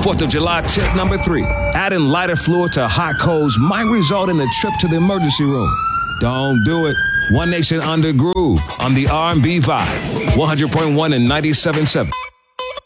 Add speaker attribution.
Speaker 1: 4th of July tip number 3. Adding lighter fluid to hot coals might result in a trip to the emergency room. Don't do it. One Nation Under Groove on the R&B Vibe. 100.1 and 97.7.